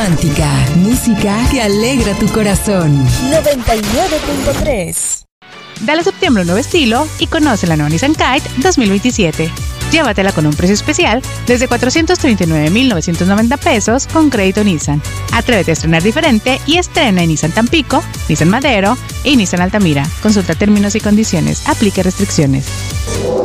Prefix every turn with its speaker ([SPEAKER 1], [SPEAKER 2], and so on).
[SPEAKER 1] romántica, música que alegra tu corazón.
[SPEAKER 2] 99.3.
[SPEAKER 3] Dale septiembre un nuevo estilo y conoce la nueva Nissan Kite 2027. Llévatela con un precio especial desde 439,990 pesos con crédito Nissan. Atrévete a estrenar diferente y estrena en Nissan Tampico, Nissan Madero y Nissan Altamira. Consulta términos y condiciones. Aplique restricciones.